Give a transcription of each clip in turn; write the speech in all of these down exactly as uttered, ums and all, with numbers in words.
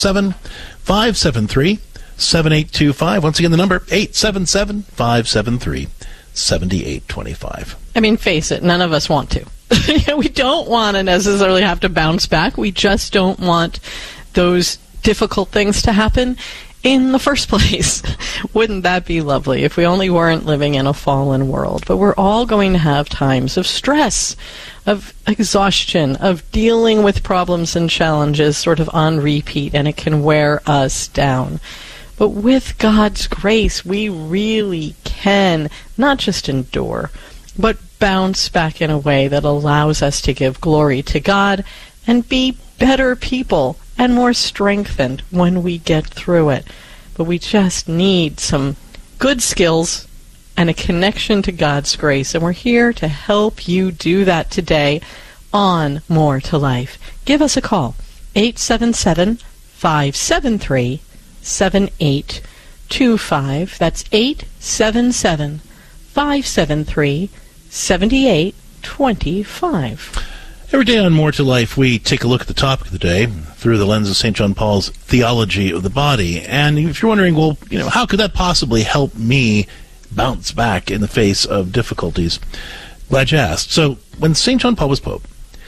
seven five seven three seven eight two five. Once again, the number eight seven seven five seven three seven eight two five. I mean, face it, none of us want to. We don't want to necessarily have to bounce back. We just don't want those difficult things to happen in the first place. Wouldn't that be lovely if we only weren't living in a fallen world? But we're all going to have times of stress, of exhaustion, of dealing with problems and challenges sort of on repeat, and it can wear us down. But with God's grace, we really can not just endure, but bounce back in a way that allows us to give glory to God and be better people and more strengthened when we get through it. But we just need some good skills and a connection to God's grace, and we're here to help you do that today on More to Life. Give us a call, eight seven seven five seven three seven eight two five. That's eight seven seven five seven three seven eight two five. Every day on More to Life, we take a look at the topic of the day through the lens of Saint John Paul's theology of the body. And if you're wondering, well, you know, how could that possibly help me bounce back in the face of difficulties? Glad you asked. So, when Saint John Paul was Pope,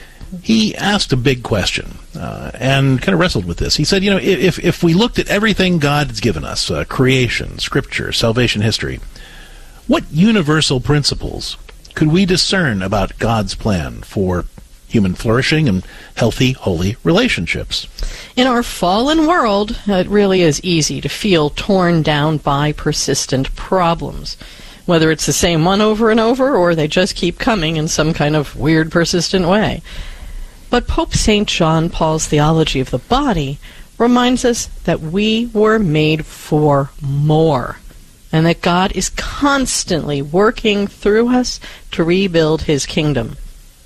he asked a big question uh, and kind of wrestled with this. He said, you know, if if we looked at everything God has given us, uh, creation, scripture, salvation history, what universal principles could we discern about God's plan for human flourishing and healthy, holy relationships? In our fallen world, it really is easy to feel torn down by persistent problems, whether it's the same one over and over or they just keep coming in some kind of weird, persistent way. But Pope Saint John Paul's theology of the body reminds us that we were made for more, and that God is constantly working through us to rebuild his kingdom.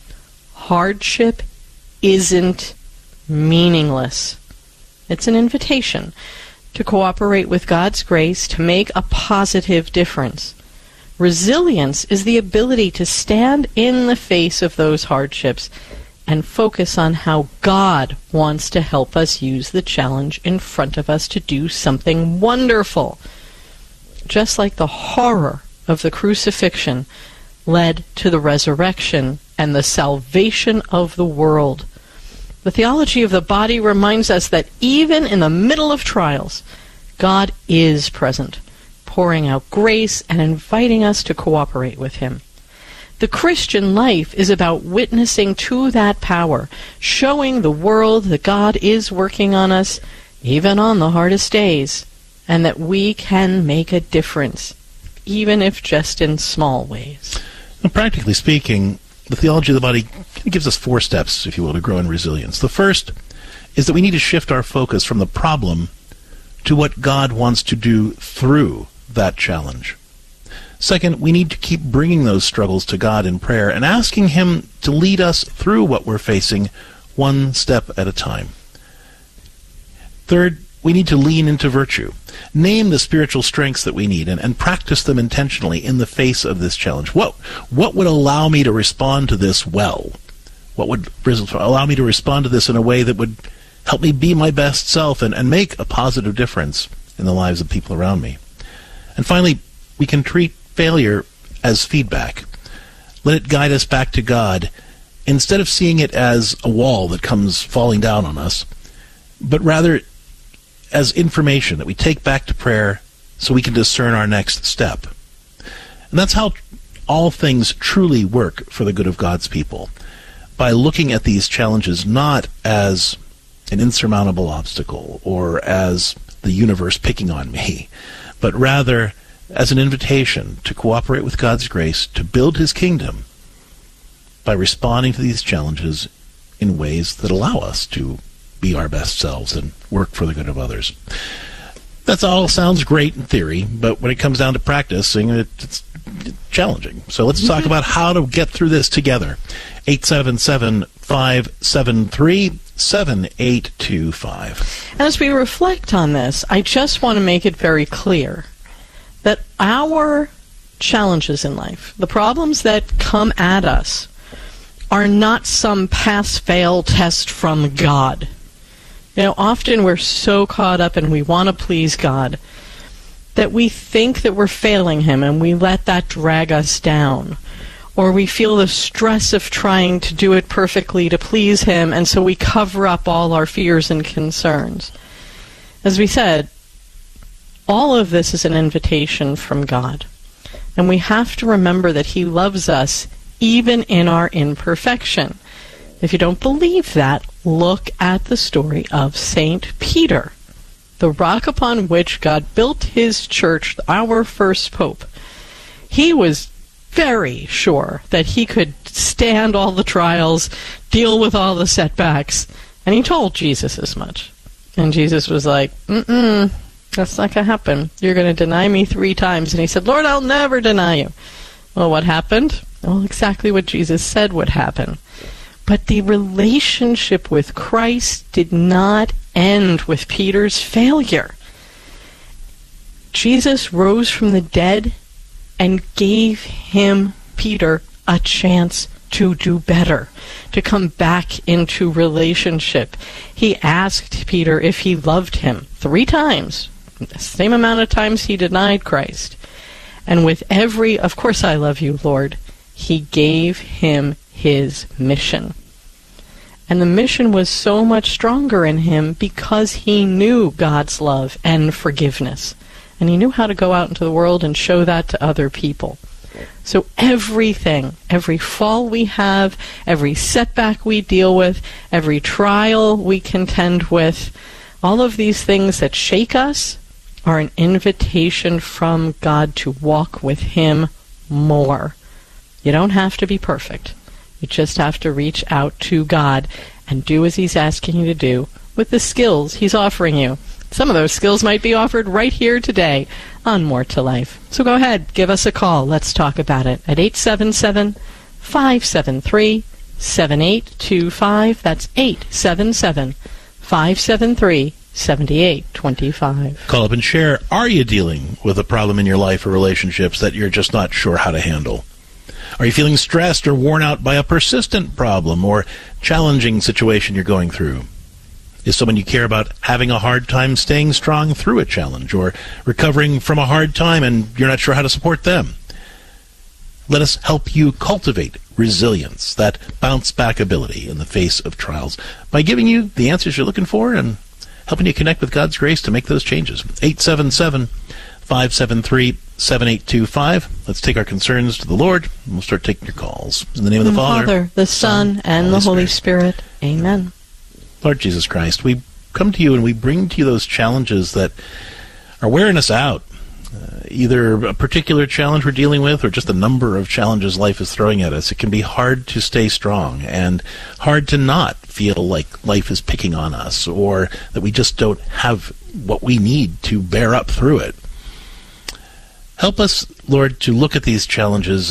Hardship isn't meaningless. It's an invitation to cooperate with God's grace to make a positive difference. Resilience is the ability to stand in the face of those hardships and focus on how God wants to help us use the challenge in front of us to do something wonderful. Just like the horror of the crucifixion led to the resurrection and the salvation of the world, the theology of the body reminds us that even in the middle of trials, God is present, pouring out grace and inviting us to cooperate with him. The Christian life is about witnessing to that power, showing the world that God is working on us, even on the hardest days, and that we can make a difference, even if just in small ways. Now, practically speaking, the theology of the body gives us four steps, if you will, to grow in resilience. The first is that we need to shift our focus from the problem to what God wants to do through that challenge. Second, we need to keep bringing those struggles to God in prayer and asking him to lead us through what we're facing one step at a time. Third, we need to lean into virtue, name the spiritual strengths that we need, and, and practice them intentionally in the face of this challenge. What, what would allow me to respond to this well? What would allow me to respond to this in a way that would help me be my best self and, and make a positive difference in the lives of people around me? And finally, we can treat failure as feedback. Let it guide us back to God, instead of seeing it as a wall that comes falling down on us, but rather as information that we take back to prayer so we can discern our next step. And that's how all things truly work for the good of God's people, by looking at these challenges not as an insurmountable obstacle or as the universe picking on me, but rather as an invitation to cooperate with God's grace to build his kingdom by responding to these challenges in ways that allow us to be our best selves and work for the good of others. That all sounds great in theory, but when it comes down to practicing, it, it's challenging. So let's talk about how to get through this together. eight seven seven, five seven three, seven eight two five. And as we reflect on this, I just want to make it very clear that our challenges in life, the problems that come at us, are not some pass-fail test from God. You know, often we're so caught up and we want to please God that we think that we're failing Him and we let that drag us down. Or we feel the stress of trying to do it perfectly to please Him, and so we cover up all our fears and concerns. As we said, all of this is an invitation from God. And we have to remember that He loves us even in our imperfection. If you don't believe that, look at the story of Saint Peter, the rock upon which God built His church, our first pope. He was very sure that he could stand all the trials, deal with all the setbacks, and he told Jesus as much. And Jesus was like, mm-mm, that's not going to happen. You're going to deny me three times. And he said, Lord, I'll never deny you. Well, what happened? Well, exactly what Jesus said would happen. But the relationship with Christ did not end with Peter's failure. Jesus rose from the dead and gave him, Peter, a chance to do better, to come back into relationship. He asked Peter if he loved him three times, the same amount of times he denied Christ. And with every, of course I love you, Lord, he gave him his mission. And the mission was so much stronger in him because he knew God's love and forgiveness. And he knew how to go out into the world and show that to other people. So everything, every fall we have, every setback we deal with, every trial we contend with, all of these things that shake us are an invitation from God to walk with Him more. You don't have to be perfect. You just have to reach out to God and do as He's asking you to do with the skills He's offering you. Some of those skills might be offered right here today on More to Life. So go ahead, give us a call. Let's talk about it at eight seven seven, five seven three, seven eight two five. That's eight seven seven, five seven three, seven eight two five. Call up and share. Are you dealing with a problem in your life or relationships that you're just not sure how to handle? Are you feeling stressed or worn out by a persistent problem or challenging situation you're going through? Is someone you care about having a hard time staying strong through a challenge or recovering from a hard time and you're not sure how to support them? Let us help you cultivate resilience, that bounce-back ability in the face of trials, by giving you the answers you're looking for and helping you connect with God's grace to make those changes. eight seven seven, five seven three, seven eight two five. Let's take our concerns to the Lord, and we'll start taking your calls. In the name of the Father, Father, the Son, and the Holy Spirit. Amen. Lord Jesus Christ, we come to you and we bring to you those challenges that are wearing us out. Uh, either a particular challenge we're dealing with or just a number of challenges life is throwing at us. It can be hard to stay strong and hard to not feel like life is picking on us or that we just don't have what we need to bear up through it. Help us, Lord, to look at these challenges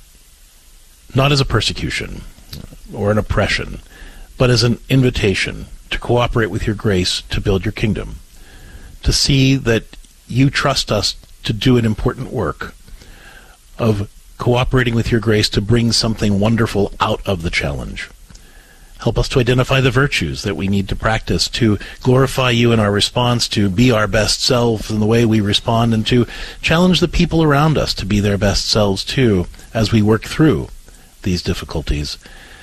not as a persecution or an oppression, but as an invitation to cooperate with your grace to build your kingdom, to see that you trust us to do an important work of cooperating with your grace to bring something wonderful out of the challenge. Help us to identify the virtues that we need to practice to glorify you in our response, to be our best selves in the way we respond, and to challenge the people around us to be their best selves too as we work through these difficulties.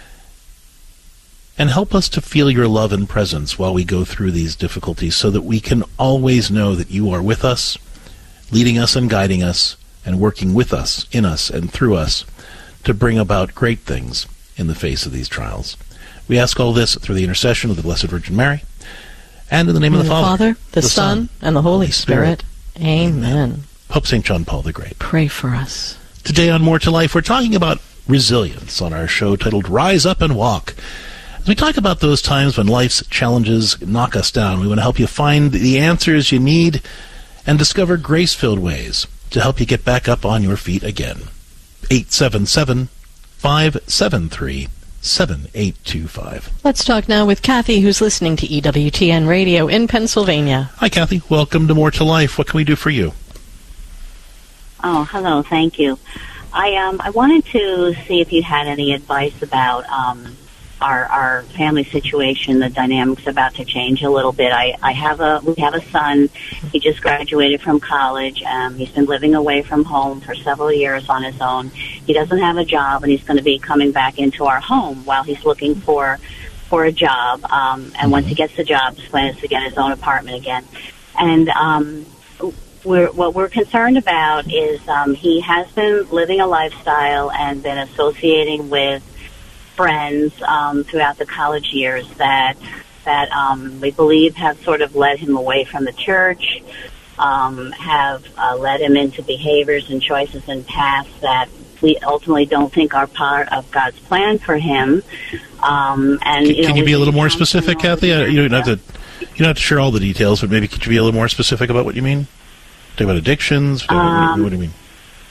And help us to feel your love and presence while we go through these difficulties so that we can always know that you are with us, leading us and guiding us, and working with us, in us, and through us to bring about great things in the face of these trials. We ask all this through the intercession of the Blessed Virgin Mary, and in the name in of the, the Father, Father, the, the Son, and the Holy Spirit. Spirit. Amen. Amen. Pope Saint John Paul the Great. Pray for us. Today on More to Life, we're talking about resilience on our show titled Rise Up and Walk. As we talk about those times when life's challenges knock us down, we want to help you find the answers you need and discover grace-filled ways to help you get back up on your feet again. eight seven seven, five seven three, seven eight two five. Let's talk now with Kathy, who's listening to E W T N Radio in Pennsylvania. Hi, Kathy. Welcome to More to Life. What can we do for you? Oh, hello. Thank you. I um I wanted to see if you had any advice about um our our family situation, the dynamics about to change a little bit. I, I have a we have a son. He just graduated from college. Um, he's been living away from home for several years on his own. He doesn't have a job, and he's going to be coming back into our home while he's looking for for a job. Um, and once he gets the job, his plan is to get his own apartment again. And um, we're, what we're concerned about is um, he has been living a lifestyle and been associating with friends um, throughout the college years that that um, we believe have sort of led him away from the church, um, have uh, led him into behaviors and choices and paths that we ultimately don't think are part of God's plan for him. Um, and Can you, know, can you be a little more counseling specific, over Kathy? the Uh, years. You don't have to. You don't have to share all the details, but maybe could you be a little more specific about what you mean? Talk about addictions. What, Um, what do you mean?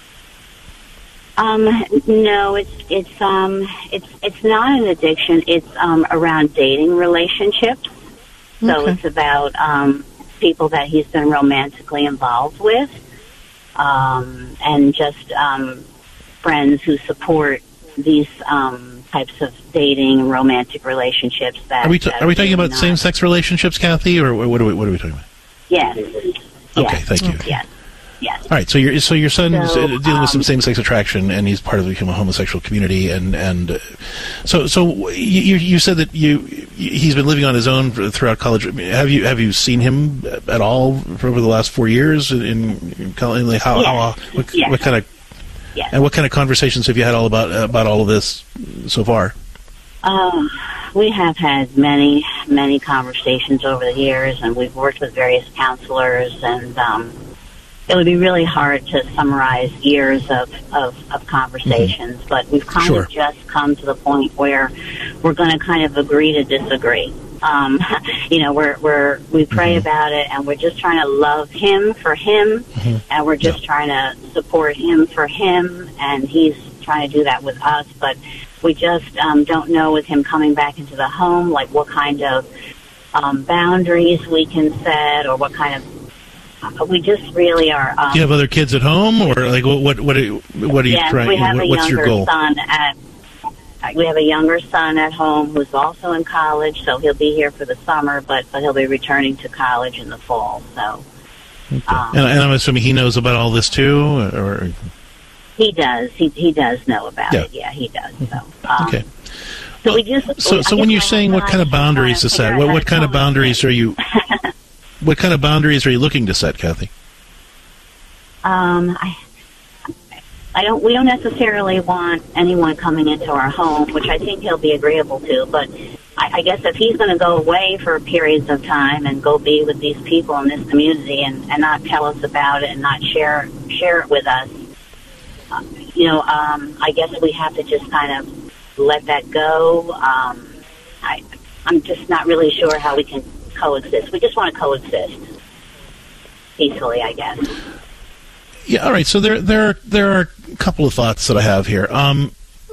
Um, no, it's it's um it's it's not an addiction. It's um around dating relationships. So Okay. it's about um people that he's been romantically involved with, um, and just um friends who support these um types of dating and romantic relationships. That Are we ta- that are we talking really about not- same-sex relationships, Kathy, or what are we what are we talking about? Yes. Okay, Yes. thank you. Yes. Yes. All right, so your so your son's So, uh, dealing with some um, same-sex attraction, and he's part of the homosexual community, and and uh, so so you you said that you he's been living on his own throughout college. I mean, Have you have you seen him at all for over the last four years in, in college? Like how, Yes. how what, Yes. what kind of Yes. and what kind of conversations have you had all about about all of this so far? Um, we have had many, many conversations over the years, and we've worked with various counselors, and um, it would be really hard to summarize years of, of, of conversations, mm-hmm. but we've kind Sure. of just come to the point where we're going to kind of agree to disagree. Um, you know, we're, we're, we pray mm-hmm. about it, and we're just trying to love him for him, mm-hmm. and we're just yeah. trying to support him for him, and he's trying to do that with us, but we just um, don't know with him coming back into the home, like what kind of um, boundaries we can set, or what kind of. Uh, we just really are. Um, Do you have other kids at home, or like what what what are you, what are you yes, trying? we have what, a what's younger your goal? son at. We have a younger son at home who's also in college, so he'll be here for the summer, but but he'll be returning to college in the fall. So. Okay. Um, and, and I'm assuming he knows about all this too, or. He does. He he does know about Yeah. it. Yeah, he does. So um, okay. So we just. So I so when guess you're my saying whole what kind of time is boundaries to trying set, figure what out what how kind to of boundaries tell are you? What kind of boundaries are you looking to set, Kathy? Um, I. I don't. We don't necessarily want anyone coming into our home, which I think he'll be agreeable to. But I, I guess if he's going to go away for periods of time and go be with these people in this community and, and not tell us about it and not share share it with us, uh, you know, um, I guess we have to just kind of let that go. Um, I, I'm just not really sure how we can coexist. We just want to coexist peacefully, I guess. Yeah, all right. So there, there, are, there are a couple of thoughts that I have here. Um,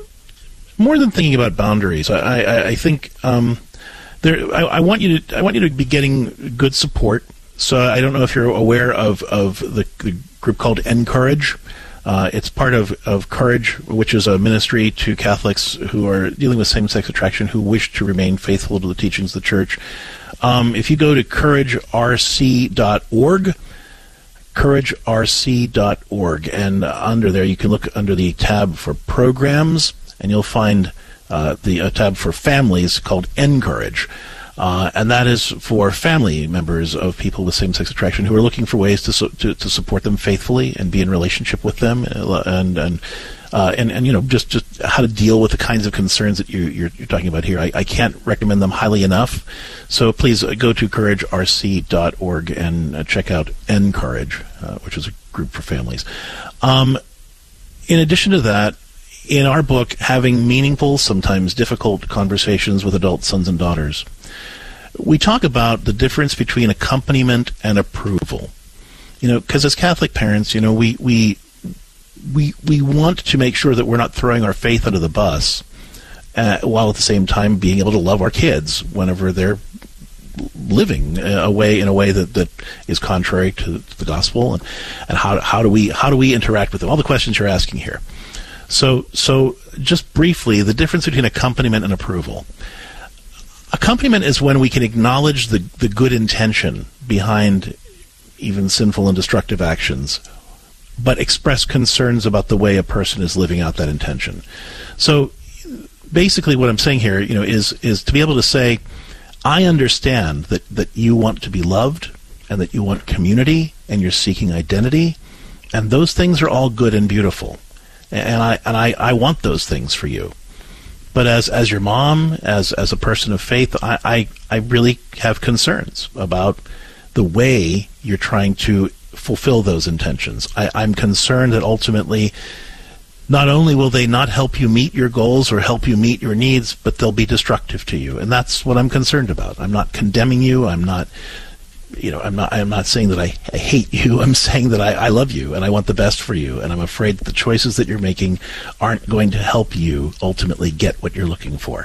more than thinking about boundaries, I, I, I think um, there. I, I want you to, I want you to be getting good support. So I don't know if you're aware of of the, the group called Encourage. Uh, it's part of, of Courage, which is a ministry to Catholics who are dealing with same-sex attraction who wish to remain faithful to the teachings of the Church. Um, if you go to courage r c dot org. courage r c dot org, and uh, under there you can look under the tab for programs, and you'll find uh, the uh, tab for families called Encourage, uh, and that is for family members of people with same-sex attraction who are looking for ways to su- to, to support them faithfully and be in relationship with them, uh, and and uh, and and you know just, just how to deal with the kinds of concerns that you, you're, you're talking about here. I, I can't recommend them highly enough. So please uh, go to courage r c dot org and uh, check out Encourage, uh, which is a group for families. Um, in addition to that, in our book, Having Meaningful, Sometimes Difficult Conversations with Adult Sons and Daughters, we talk about the difference between accompaniment and approval. You know, because as Catholic parents, you know, we we we we want to make sure that we're not throwing our faith under the bus, uh, while at the same time being able to love our kids whenever they're living uh, a way in a way that, that is contrary to, to the gospel, and, and how how do we how do we interact with them? All the questions you're asking here. So so just briefly, the difference between accompaniment and approval. Accompaniment is when we can acknowledge the, the good intention behind even sinful and destructive actions, but express concerns about the way a person is living out that intention. So basically what I'm saying here, you know, is is to be able to say, I understand that, that you want to be loved and that you want community and you're seeking identity, and those things are all good and beautiful. And I and I, I want those things for you. But as as your mom, as as a person of faith, I, I, I really have concerns about the way you're trying to fulfill those intentions. I, I'm concerned that ultimately not only will they not help you meet your goals or help you meet your needs, but they'll be destructive to you. And that's what I'm concerned about. I'm not condemning you. I'm not, you know, I'm not, I'm not saying that I, I hate you. I'm saying that I, I love you and I want the best for you. And I'm afraid that the choices that you're making aren't going to help you ultimately get what you're looking for.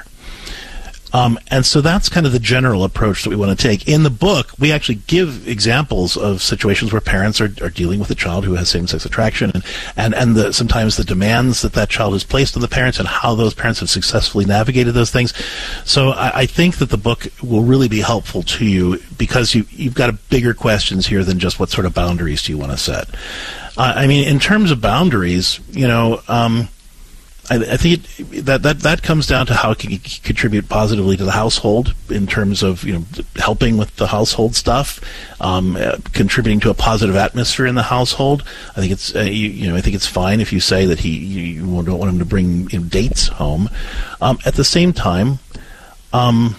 Um, and so that's kind of the general approach that we want to take. In the book, we actually give examples of situations where parents are, are dealing with a child who has same-sex attraction, and, and, and the, sometimes the demands that that child has placed on the parents and how those parents have successfully navigated those things. So I, I think that the book will really be helpful to you because you, you've got a bigger questions here than just what sort of boundaries do you want to set. Uh, I mean, in terms of boundaries, you know, um, I, I think it, that, that that comes down to how it can contribute positively to the household in terms of, you know, helping with the household stuff, um, uh, contributing to a positive atmosphere in the household. I think it's uh, you, you know I think it's fine if you say that he you don't want him to bring, you know, dates home. Um, at the same time, um,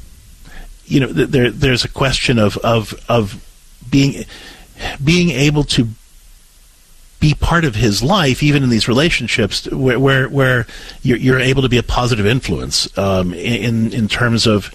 you know, th- there there's a question of of of being being able to be part of his life, even in these relationships, where where, where you're, you're able to be a positive influence um, in in terms of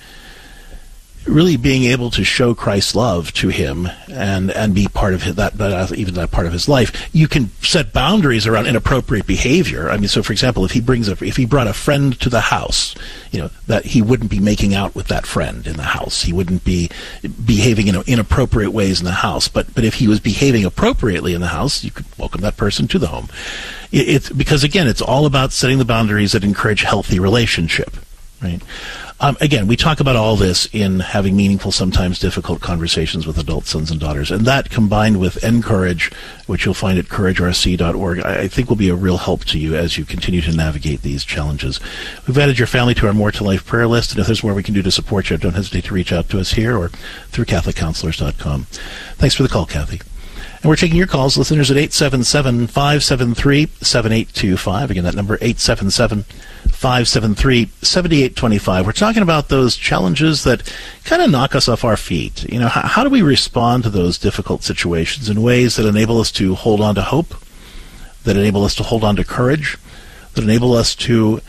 really being able to show Christ's love to him and and be part of his, that, that even that part of his life. You can set boundaries around inappropriate behavior. I mean, so for example, if he brings a if he brought a friend to the house, you know, that he wouldn't be making out with that friend in the house. He wouldn't be behaving in, you know, inappropriate ways in the house. But but if he was behaving appropriately in the house, you could welcome that person to the home. It, it's because again, it's all about setting the boundaries that encourage healthy relationship, right? Um, again, we talk about all this in having meaningful, sometimes difficult conversations with adult sons and daughters, and that combined with Encourage, which you'll find at courage r c dot org, I, I think will be a real help to you as you continue to navigate these challenges. We've added your family to our More to Life prayer list, and if there's more we can do to support you, don't hesitate to reach out to us here or through catholic counselors dot com. Thanks for the call, Kathy. And we're taking your calls, listeners, at eight seven seven, five seven three, seven eight two five. Again, that number, eight seven seven, five seven three, seven eight two five. We're talking about those challenges that kind of knock us off our feet. You know, how, how do we respond to those difficult situations in ways that enable us to hold on to hope, that enable us to hold on to courage, that enable us to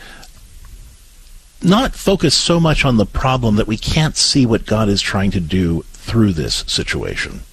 not focus so much on the problem that we can't see what God is trying to do through this situation.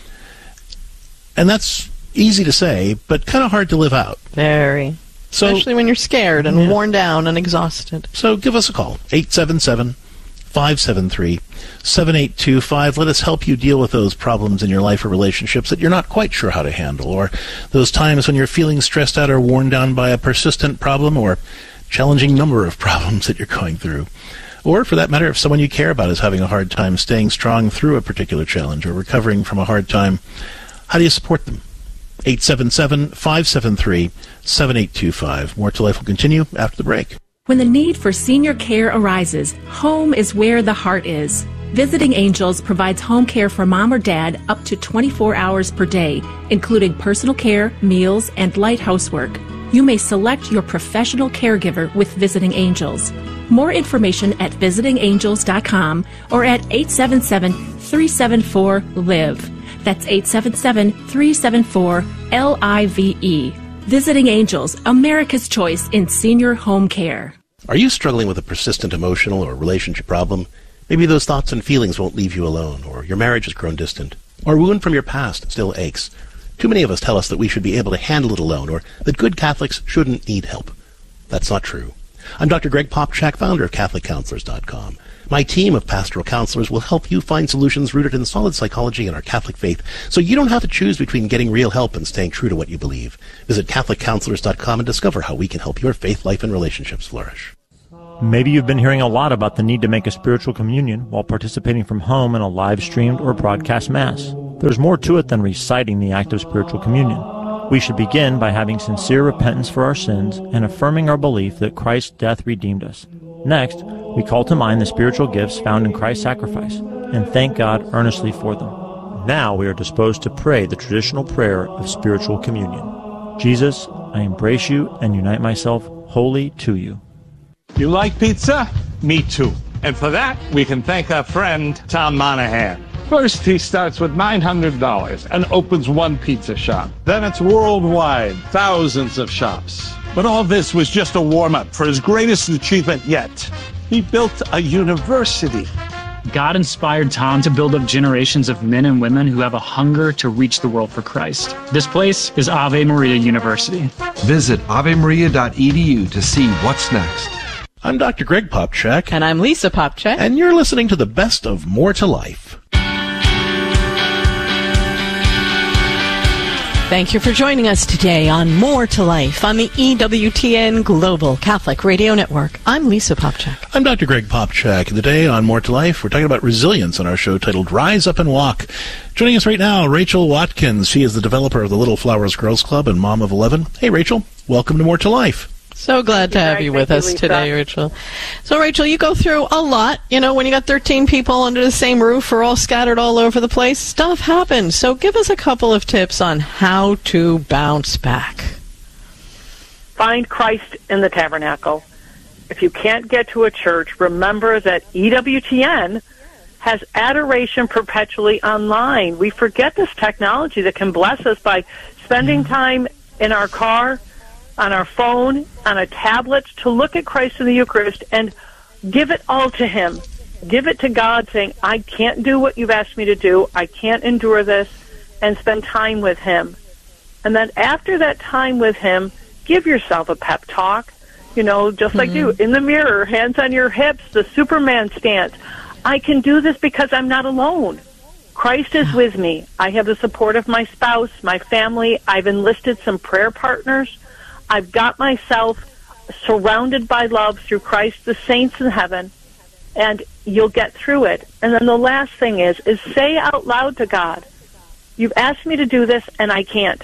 And that's easy to say, but kind of hard to live out. Very. So, especially when you're scared and yeah. worn down and exhausted. So give us a call, eight seven seven, five seven three, seven eight two five. Let us help you deal with those problems in your life or relationships that you're not quite sure how to handle, or those times when you're feeling stressed out or worn down by a persistent problem or challenging number of problems that you're going through. Or, for that matter, if someone you care about is having a hard time staying strong through a particular challenge or recovering from a hard time, how do you support them? eight seven seven, five seven three, seven eight two five. More to Life will continue after the break. When the need for senior care arises, home is where the heart is. Visiting Angels provides home care for mom or dad up to twenty-four hours per day, including personal care, meals, and light housework. You may select your professional caregiver with Visiting Angels. More information at visiting angels dot com or at eight seven seven, three seven four, L I V E. That's eight seven seven, three seven four, L I V E. Visiting Angels, America's choice in senior home care. Are you struggling with a persistent emotional or relationship problem? Maybe those thoughts and feelings won't leave you alone, or your marriage has grown distant, or a wound from your past still aches. Too many of us tell us that we should be able to handle it alone, or that good Catholics shouldn't need help. That's not true. I'm Doctor Greg Popchak, founder of Catholic Counselors dot com. My team of pastoral counselors will help you find solutions rooted in solid psychology and our Catholic faith, so you don't have to choose between getting real help and staying true to what you believe. Visit Catholic Counselors dot com and discover how we can help your faith life and relationships flourish. Maybe you've been hearing a lot about the need to make a spiritual communion while participating from home in a live-streamed or broadcast Mass. There's more to it than reciting the act of spiritual communion. We should begin by having sincere repentance for our sins and affirming our belief that Christ's death redeemed us. Next, we call to mind the spiritual gifts found in Christ's sacrifice and thank God earnestly for them. Now we are disposed to pray the traditional prayer of spiritual communion. Jesus, I embrace you and unite myself wholly to you. You like pizza? Me too. And for that, we can thank our friend, Tom Monahan. First, he starts with nine hundred dollars and opens one pizza shop. Then it's worldwide, thousands of shops. But all this was just a warm-up for his greatest achievement yet. He built a university. God inspired Tom to build up generations of men and women who have a hunger to reach the world for Christ. This place is Ave Maria University. Visit ave maria dot e d u to see what's next. I'm Doctor Greg Popchak. And I'm Lisa Popchak. And you're listening to the best of More to Life. Thank you for joining us today on More to Life on the E W T N Global Catholic Radio Network. I'm Lisa Popchak. I'm Doctor Greg Popchak. Today on More to Life, we're talking about resilience on our show titled Rise Up and Walk. Joining us right now, Rachel Watkins. She is the developer of the Little Flowers Girls Club and mom of eleven. Hey, Rachel. Welcome to More to Life. So glad to have you with us today, Rachel. So, Rachel, you go through a lot. You know, when you got thirteen people under the same roof or all scattered all over the place, stuff happens. So give us a couple of tips on how to bounce back. Find Christ in the tabernacle. If you can't get to a church, remember that E W T N has adoration perpetually online. We forget this technology that can bless us by spending time in our car, on our phone, on a tablet, to look at Christ in the Eucharist and give it all to Him. Give it to God, saying, I can't do what you've asked me to do. I can't endure this, and spend time with Him. And then after that time with Him, give yourself a pep talk, you know, just like mm-hmm. you, in the mirror, hands on your hips, the Superman stance. I can do this because I'm not alone. Christ is with me. I have the support of my spouse, my family. I've enlisted some prayer partners. I've got myself surrounded by love through Christ, the saints in heaven, and you'll get through it. And then the last thing is, is say out loud to God, you've asked me to do this, and I can't,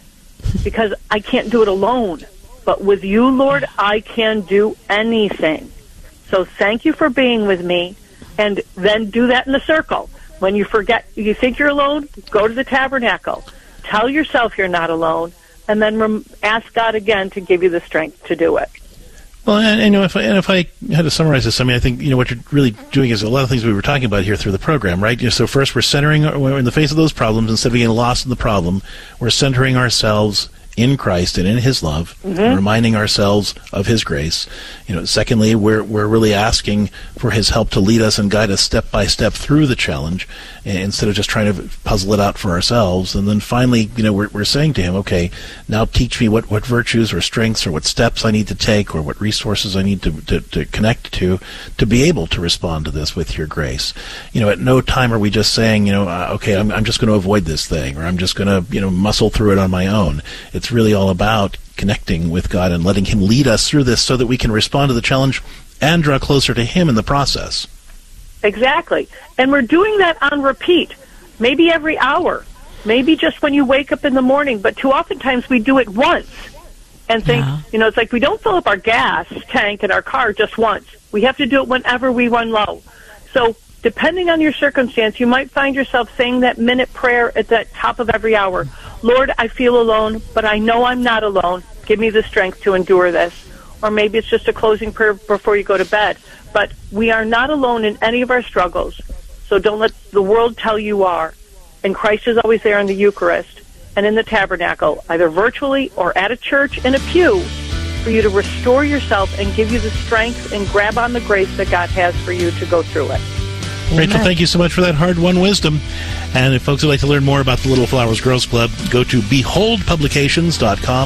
because I can't do it alone. But with you, Lord, I can do anything. So thank you for being with me, and then do that in the circle. When you forget, you think you're alone, go to the tabernacle. Tell yourself you're not alone. And then rem- ask God again to give you the strength to do it. Well, and, and, you know, if I, and if I had to summarize this, I mean, I think, you know, what you're really doing is a lot of things we were talking about here through the program, right? You know, so first, we're centering, we're in the face of those problems, instead of getting lost in the problem, we're centering ourselves in Christ and in His love, mm-hmm. and reminding ourselves of His grace. You know, secondly, we're we're really asking for His help to lead us and guide us step by step through the challenge, instead of just trying to puzzle it out for ourselves. And then finally, you know, we're we're saying to Him, okay, now teach me what, what virtues or strengths or what steps I need to take or what resources I need to, to, to connect to to be able to respond to this with Your grace. You know, at no time are we just saying, you know, uh, okay, I'm I'm just going to avoid this thing, or I'm just going to, you know, muscle through it on my own. It's really all about connecting with God and letting Him lead us through this so that we can respond to the challenge and draw closer to Him in the process. Exactly. And we're doing that on repeat, maybe every hour, maybe just when you wake up in the morning, but too oftentimes we do it once and think, yeah. you know, it's like we don't fill up our gas tank in our car just once. We have to do it whenever we run low. So depending on your circumstance, you might find yourself saying that minute prayer at the top of every hour. Lord, I feel alone, but I know I'm not alone. Give me the strength to endure this. Or maybe it's just a closing prayer before you go to bed. But we are not alone in any of our struggles. So don't let the world tell you are. And Christ is always there in the Eucharist and in the tabernacle, either virtually or at a church in a pew, for you to restore yourself and give you the strength and grab on the grace that God has for you to go through it. Rachel, thank you so much for that hard-won wisdom. And if folks would like to learn more about the Little Flowers Girls Club, go to behold publications dot com.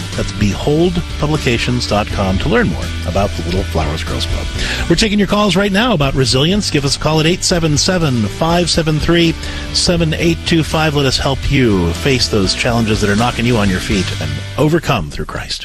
That's behold publications dot com to learn more about the Little Flowers Girls Club. We're taking your calls right now about resilience. Give us a call at eight seven seven, five seven three, seven eight two five. Let us help you face those challenges that are knocking you on your feet and overcome through Christ.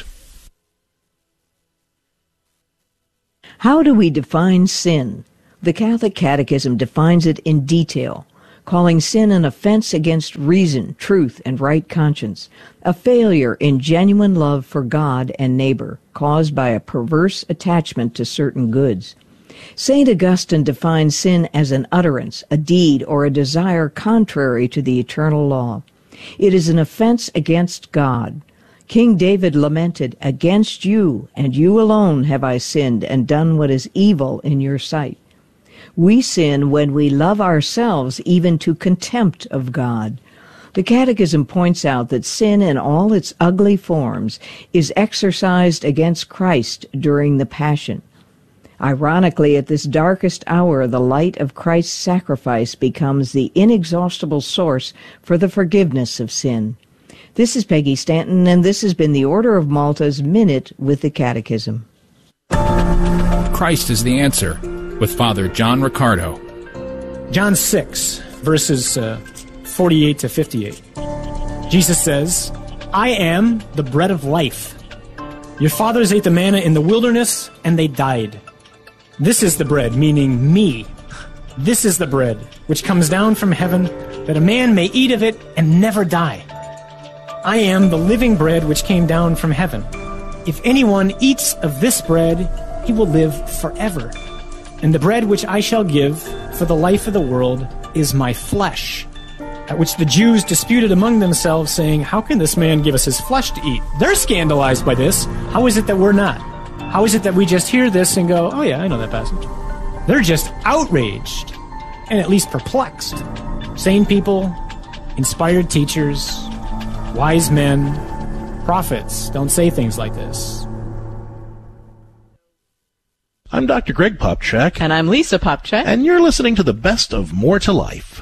How do we define sin? The Catholic Catechism defines it in detail, calling sin an offense against reason, truth, and right conscience, a failure in genuine love for God and neighbor, caused by a perverse attachment to certain goods. Saint Augustine defines sin as an utterance, a deed, or a desire contrary to the eternal law. It is an offense against God. King David lamented, "Against you, and you alone, have I sinned and done what is evil in your sight." We sin when we love ourselves even to contempt of God. The Catechism points out that sin in all its ugly forms is exercised against Christ during the Passion. Ironically, at this darkest hour, the light of Christ's sacrifice becomes the inexhaustible source for the forgiveness of sin. This is Peggy Stanton, and this has been the Order of Malta's Minute with the Catechism. Christ is the answer, with Father John Riccardo. John six, verses uh, forty-eight to fifty-eight. Jesus says, "I am the bread of life. Your fathers ate the manna in the wilderness, and they died. This is the bread," meaning me. "This is the bread which comes down from heaven, that a man may eat of it and never die. I am the living bread which came down from heaven. If anyone eats of this bread, he will live forever. And the bread which I shall give for the life of the world is my flesh." At which the Jews disputed among themselves, saying, "How can this man give us his flesh to eat?" They're scandalized by this. How is it that we're not? How is it that we just hear this and go, "Oh yeah, I know that passage"? They're just outraged and at least perplexed. Sane people, inspired teachers, wise men, prophets don't say things like this. I'm Doctor Greg Popchak. And I'm Lisa Popchak. And you're listening to the best of More to Life.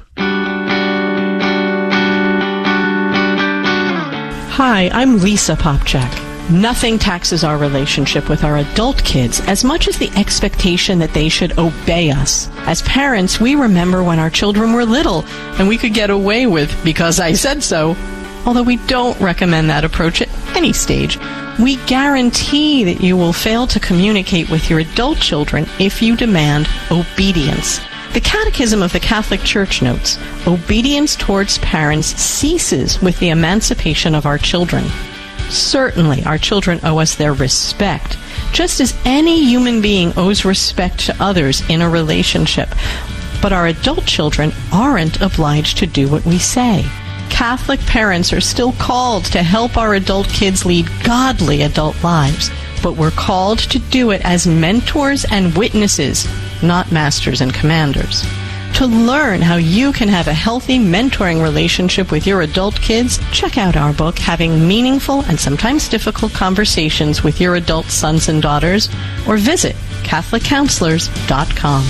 Hi, I'm Lisa Popchak. Nothing taxes our relationship with our adult kids as much as the expectation that they should obey us. As parents, we remember when our children were little and we could get away with "because I said so." Although we don't recommend that approach at any stage, we guarantee that you will fail to communicate with your adult children if you demand obedience. The Catechism of the Catholic Church notes, obedience towards parents ceases with the emancipation of our children. Certainly, our children owe us their respect, just as any human being owes respect to others in a relationship. But our adult children aren't obliged to do what we say. Catholic parents are still called to help our adult kids lead godly adult lives, but we're called to do it as mentors and witnesses, not masters and commanders. To learn how you can have a healthy mentoring relationship with your adult kids, check out our book, Having Meaningful and Sometimes Difficult Conversations with Your Adult Sons and Daughters, or visit Catholic Counselors dot com.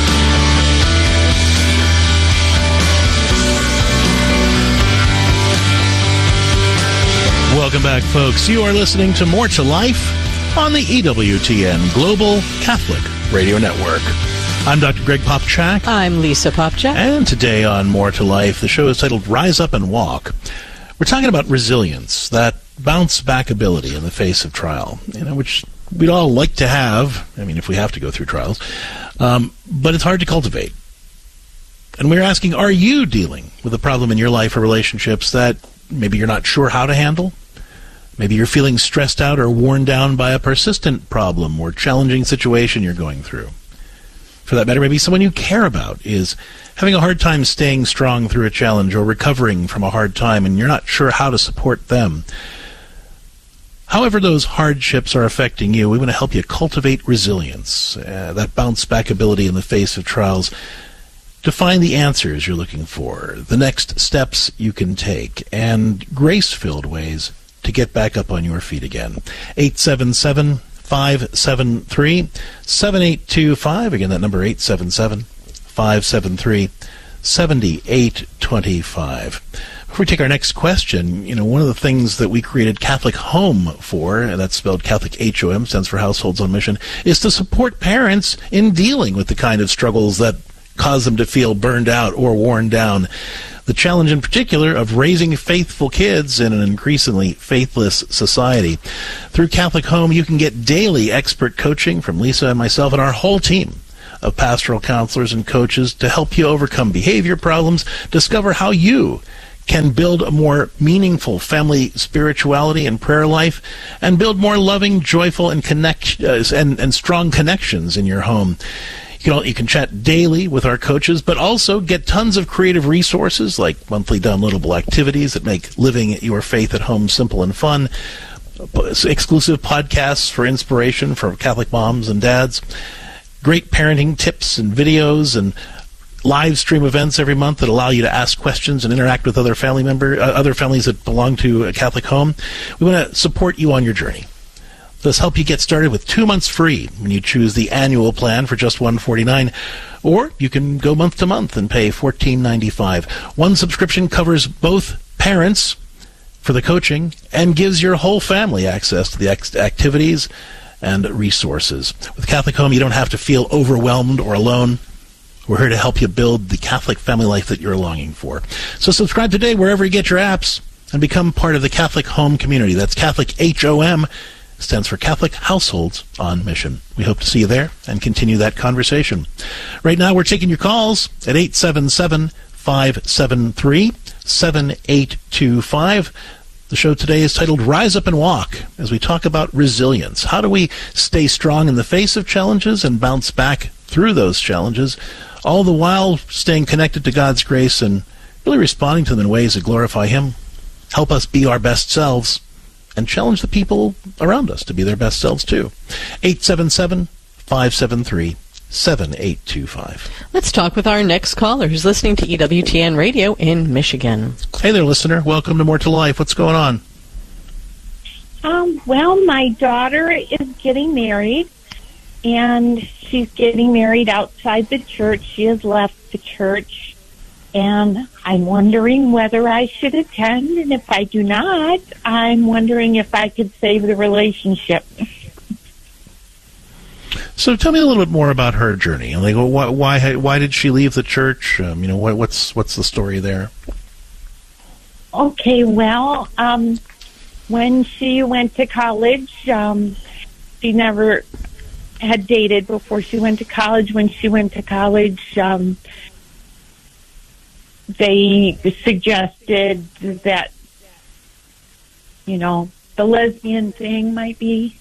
Welcome back, folks. You are listening to More to Life on the E W T N Global Catholic Radio Network. I'm Doctor Greg Popchak. I'm Lisa Popchak. And today on More to Life, the show is titled Rise Up and Walk. We're talking about resilience, that bounce-back ability in the face of trial, you know, which we'd all like to have, I mean, if we have to go through trials, um, but it's hard to cultivate. And we're asking, are you dealing with a problem in your life or relationships that maybe you're not sure how to handle? Maybe you're feeling stressed out or worn down by a persistent problem or challenging situation you're going through. For that matter, maybe someone you care about is having a hard time staying strong through a challenge or recovering from a hard time, and you're not sure how to support them. However those hardships are affecting you, we want to help you cultivate resilience, uh, that bounce-back ability in the face of trials, to find the answers you're looking for, the next steps you can take, and grace-filled ways to get back up on your feet again. eight seven seven, five seven three, seven eight two five. Again, that number eight seven seven, five seven three, seventy-eight twenty-five. Before we take our next question, you know, one of the things that we created Catholic Home for, and that's spelled Catholic H O M, stands for Households on Mission, is to support parents in dealing with the kind of struggles that cause them to feel burned out or worn down. The challenge in particular of raising faithful kids in an increasingly faithless society. Through Catholic Home, you can get daily expert coaching from Lisa and myself and our whole team of pastoral counselors and coaches to help you overcome behavior problems, discover how you can build a more meaningful family spirituality and prayer life, and build more loving, joyful, and connect uh, and, and strong connections in your home. You can, you can chat daily with our coaches, but also get tons of creative resources like monthly downloadable activities that make living your faith at home simple and fun, exclusive podcasts for inspiration for Catholic moms and dads, great parenting tips and videos, and live stream events every month that allow you to ask questions and interact with other family member, uh, other families that belong to a Catholic Home. We want to support you on your journey. Let's help you get started with two months free when you choose the annual plan for just one hundred forty-nine dollars, or you can go month to month and pay fourteen ninety-five. One subscription covers both parents for the coaching and gives your whole family access to the ex- activities and resources. With Catholic Home, you don't have to feel overwhelmed or alone. We're here to help you build the Catholic family life that you're longing for. So subscribe today wherever you get your apps and become part of the Catholic Home community. That's Catholic H O M. Stands for Catholic Households on Mission. We hope to see you there and continue that conversation. Right now, we're taking your calls at eight seven seven, five seven three, seven eight two five. The show today is titled Rise Up and Walk, as we talk about resilience. How do we stay strong in the face of challenges and bounce back through those challenges, all the while staying connected to God's grace and really responding to them in ways that glorify Him, help us be our best selves, and challenge the people around us to be their best selves too. eight seven seven, five seven three, seven eight two five. Let's talk with our next caller who's listening to E W T N Radio in Michigan. Hey there, listener. Welcome to More to Life. What's going on? Um, well, my daughter is getting married, and she's getting married outside the church. She has left the church. And I'm wondering whether I should attend, and if I do not, I'm wondering if I could save the relationship. So tell me a little bit more about her journey. Like, why why, why did she leave the church? Um, you know, what, what's what's the story there? Okay, well, um, when she went to college, um, she never had dated before she went to college. When she went to college, um, they suggested that, you know, the lesbian thing might be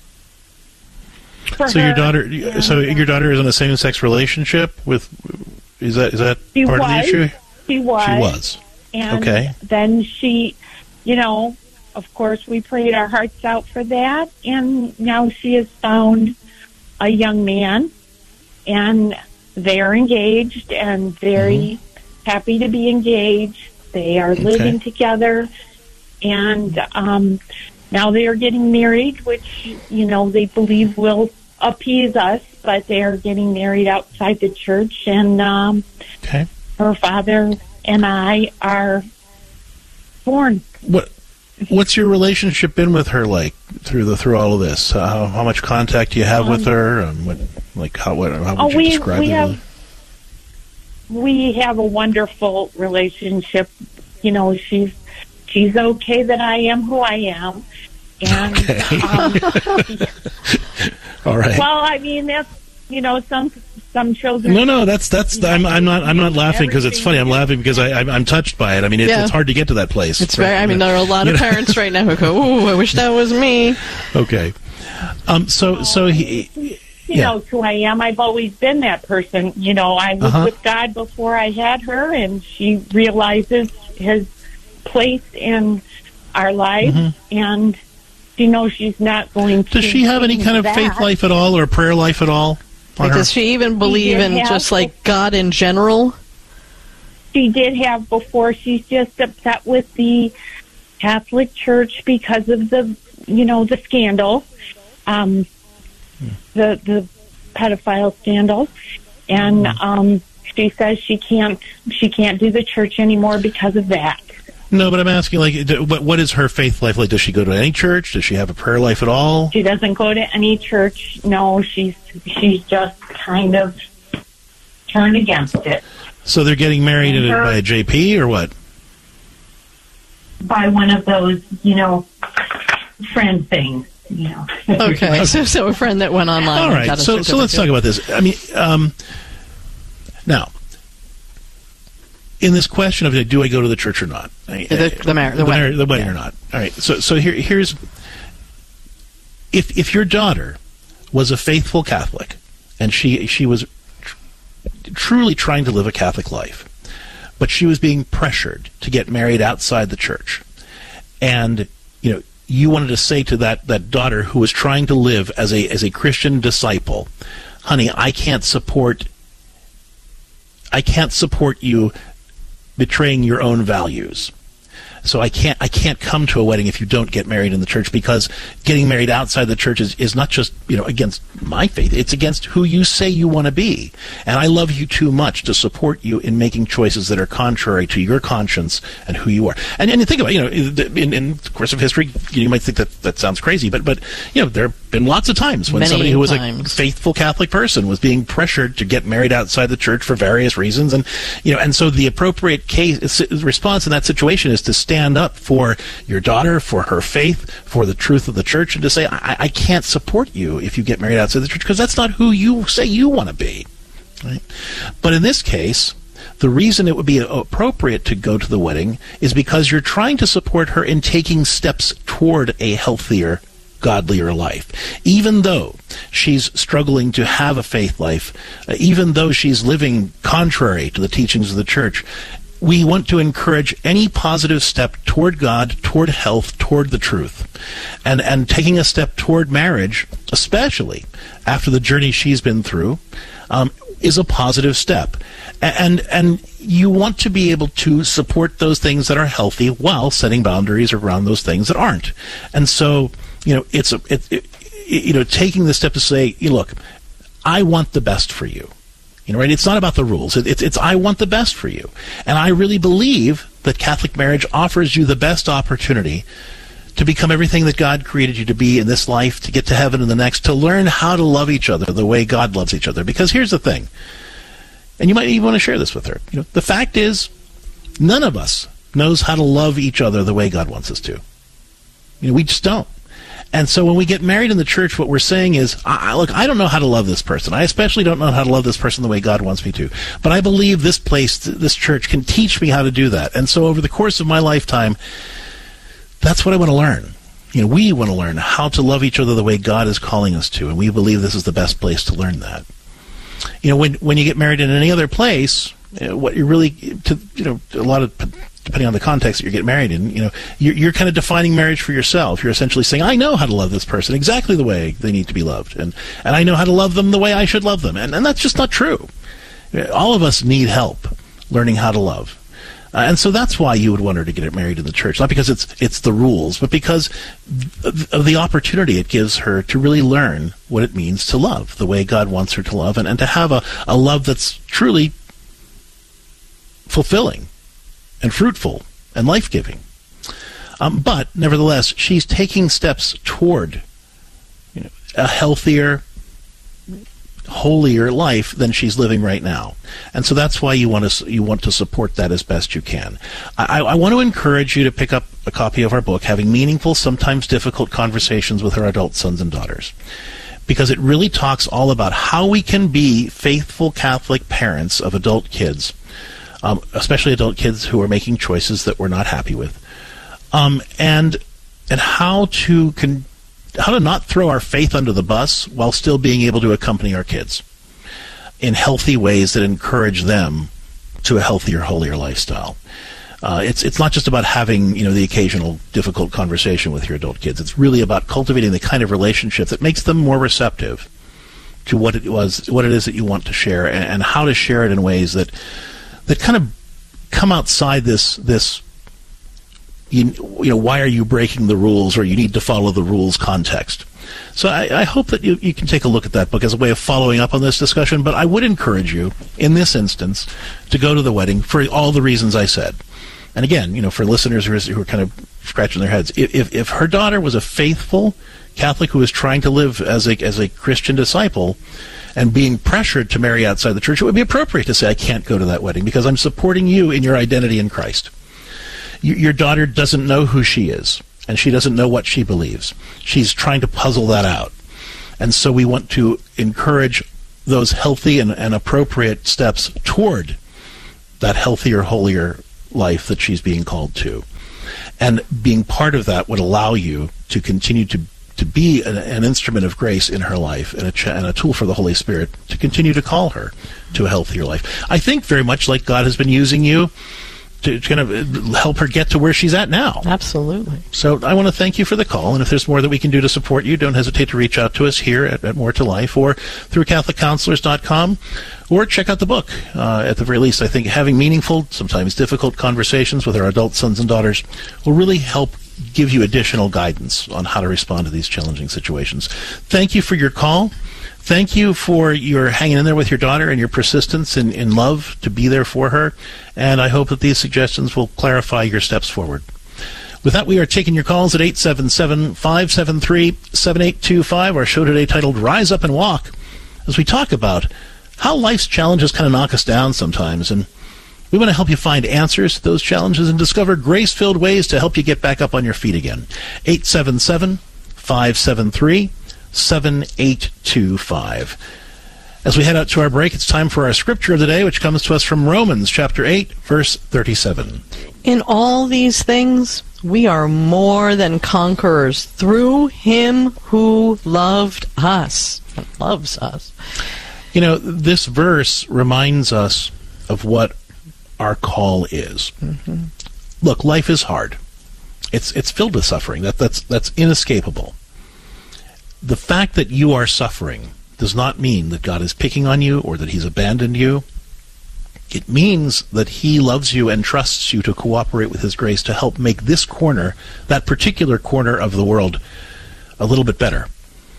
for so her. your daughter, And, so your daughter is in a same-sex relationship with? Is that is that she part was, of the issue? She was. She was. And okay. then she, you know, of course, we prayed our hearts out for that, and now she has found a young man, and they're engaged and very. Mm-hmm. happy to be engaged. They are living okay. together, and um, now they are getting married, which, you know, they believe will appease us, but they are getting married outside the church, and um, okay. her father and I are born. What What's your relationship been with her like through the through all of this? Uh, how, how much contact do you have um, with her? And what, like how what how would oh, you we, describe we it? Have, We have a wonderful relationship. You know, she's she's okay that I am who I am, and okay. um, all right. Well, I mean, that's, you know, some some children. No, no, that's that's. I'm I'm not I'm not laughing because it's funny. I'm laughing because I I'm, I'm touched by it. I mean, it, yeah. it's hard to get to that place. It's very. I mean, there are a lot of you parents know? right now who go, "Ooh, I wish that was me." Okay. Um. So so he. You yeah. know who I am. I've always been that person. You know, I was uh-huh. with God before I had her, and she realizes His place in our life, mm-hmm. and she knows she's not going to. Does she have any kind of that. faith life at all, or prayer life at all? Like, does she even believe she in just like God in general? She did have before. She's just upset with the Catholic Church because of the, you know, the scandal. Um, the the pedophile scandal, and um, she says she can't she can't do the church anymore because of that. No, but I'm asking, like, d- what what is her faith life like? Does she go to any church? Does she have a prayer life at all? She doesn't go to any church. No, she's she's just kind of turned against it. So they're getting married And at a, her- by a J P or what? By one of those, you know, friend things, you know. Okay, so so a friend that went online. All and right, got a so so let's talk certificate. about this. I mean, um, now, in this question of do I go to the church or not, The- the mar- the the, wedding. mar- the wedding or not. All right, so so here here's if if your daughter was a faithful Catholic and she she was tr- truly trying to live a Catholic life, but she was being pressured to get married outside the church, and you know you wanted to say to that that daughter who was trying to live as a as a Christian disciple, honey, I can't support I can't support you betraying your own values. So I can't I can't come to a wedding if you don't get married in the church, because getting married outside the church is, is not just, you know, against my faith, it's against who you say you want to be. And I love you too much to support you in making choices that are contrary to your conscience and who you are. And and think about, you know, in, in the course of history, you might think that that sounds crazy, but but you know, there have been lots of times when Many somebody who was times. a faithful Catholic person was being pressured to get married outside the church for various reasons, and you know, and so the appropriate case response in that situation is to stand up for your daughter, for her faith, for the truth of the church, and to say, I, I can't support you if you get married outside the church, because that's not who you say you want to be. Right? But in this case, the reason it would be appropriate to go to the wedding is because you're trying to support her in taking steps toward a healthier, godlier life. Even though she's struggling to have a faith life, uh, even though she's living contrary to the teachings of the church, we want to encourage any positive step toward God, toward health, toward the truth. And and taking a step toward marriage, especially after the journey she's been through, um, is a positive step. And and you want to be able to support those things that are healthy while setting boundaries around those things that aren't. And so, you know, it's a, it, it, you know, taking the step to say, you know, look, I want the best for you. You know, right? It's not about the rules. It, it's, it's I want the best for you. And I really believe that Catholic marriage offers you the best opportunity to become everything that God created you to be in this life, to get to heaven in the next, to learn how to love each other the way God loves each other. Because here's the thing, and you might even want to share this with her. You know, the fact is, none of us knows how to love each other the way God wants us to. You know, we just don't. And so when we get married in the church, what we're saying is, I, look, I don't know how to love this person. I especially don't know how to love this person the way God wants me to. But I believe this place, this church, can teach me how to do that. And so over the course of my lifetime, that's what I want to learn. You know, we want to learn how to love each other the way God is calling us to. And we believe this is the best place to learn that. You know, when when you get married in any other place, you know, what you're really, to, you know, a lot of, depending on the context that you get married in, you know, you're, you're kind of defining marriage for yourself. You're essentially saying, I know how to love this person exactly the way they need to be loved, and and I know how to love them the way I should love them, and and that's just not true. All of us need help learning how to love, uh, and so that's why you would want her to get married in the church, not because it's it's the rules, but because of the opportunity it gives her to really learn what it means to love the way God wants her to love, and, and to have a, a love that's truly fulfilling and fruitful and life-giving. Um, but nevertheless, she's taking steps toward, you know, a healthier, holier life than she's living right now. And so that's why you want to you want to support that as best you can. I, I want to encourage you to pick up a copy of our book, Having Meaningful, Sometimes Difficult Conversations with Our Adult Sons and Daughters, because it really talks all about how we can be faithful Catholic parents of adult kids, um, especially adult kids who are making choices that we're not happy with, um, and and how to con- how to not throw our faith under the bus while still being able to accompany our kids in healthy ways that encourage them to a healthier, holier lifestyle. Uh, it's it's not just about having, you know, the occasional difficult conversation with your adult kids. It's really about cultivating the kind of relationship that makes them more receptive to what it was, what it is that you want to share, and, and how to share it in ways that that kind of come outside this this you, you know, why are you breaking the rules, or you need to follow the rules context. So I, I hope that you, you can take a look at that book as a way of following up on this discussion, but I would encourage you, in this instance, to go to the wedding for all the reasons I said. And again, you know, for listeners who are, who are kind of scratching their heads, if, if, if her daughter was a faithful Catholic who was trying to live as a as a Christian disciple and being pressured to marry outside the church, it would be appropriate to say, I can't go to that wedding because I'm supporting you in your identity in Christ. You, your daughter doesn't know who she is, and she doesn't know what she believes. She's trying to puzzle that out. And so we want to encourage those healthy and, and appropriate steps toward that healthier, holier life that she's being called to. And being part of that would allow you to continue to to be an, an instrument of grace in her life and a, ch- and a tool for the Holy Spirit to continue to call her to a healthier life. I think very much like God has been using you to kind of help her get to where she's at now. Absolutely. So I want to thank you for the call, and if there's more that we can do to support you, don't hesitate to reach out to us here at, at More to Life or through Catholic Counselors dot com, or check out the book. Uh, at the very least, I think having meaningful, sometimes difficult conversations with our adult sons and daughters will really help give you additional guidance on how to respond to these challenging situations. Thank you for your call. Thank you for your hanging in there with your daughter and your persistence in, in love to be there for her. And I hope that these suggestions will clarify your steps forward. With that, we are taking your calls at eight seven seven, five seven three, seven eight two five. Our show today titled Rise Up and Walk, as we talk about how life's challenges kind of knock us down sometimes. And we want to help you find answers to those challenges and discover grace-filled ways to help you get back up on your feet again. eight seven seven, five seven three, seven eight two five. As we head out to our break, it's time for our scripture of the day, which comes to us from Romans chapter eight, verse thirty-seven. In all these things, we are more than conquerors through him who loved us, loves us. You know, this verse reminds us of what our call is. Mm-hmm. Look, life is hard. It's it's filled with suffering. That that's that's inescapable. The fact that you are suffering does not mean that God is picking on you or that he's abandoned you. It means that he loves you and trusts you to cooperate with his grace to help make this corner, that particular corner of the world, a little bit better.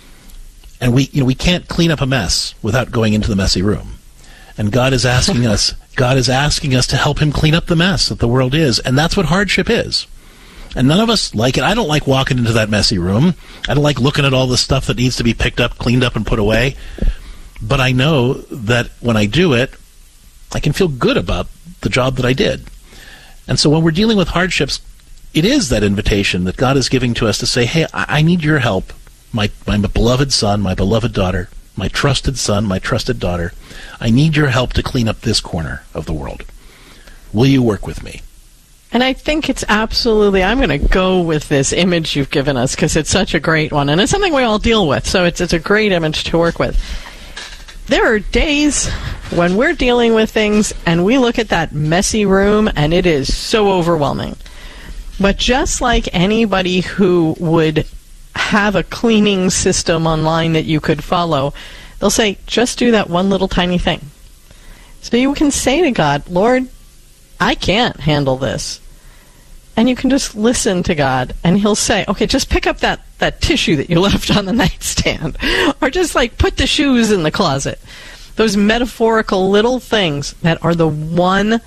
And we you know we can't clean up a mess without going into the messy room. And God is asking us God is asking us to help him clean up the mess that the world is, and that's what hardship is. And none of us like it. I don't like walking into that messy room. I don't like looking at all the stuff that needs to be picked up, cleaned up, and put away. But I know that when I do it, I can feel good about the job that I did. And so when we're dealing with hardships, it is that invitation that God is giving to us to say, hey, I, I need your help, my, my beloved son, my beloved daughter, my trusted son, my trusted daughter. I need your help to clean up this corner of the world. Will you work with me? And I think it's absolutely, I'm going to go with this image you've given us because it's such a great one. And it's something we all deal with, so it's, it's a great image to work with. There are days when we're dealing with things and we look at that messy room and it is so overwhelming. But just like anybody who would have a cleaning system online that you could follow, they'll say, just do that one little tiny thing. So you can say to God, Lord, I can't handle this. And you can just listen to God, and he'll say, okay, just pick up that, that tissue that you left on the nightstand. Or just, like, put the shoes in the closet. Those metaphorical little things that are the one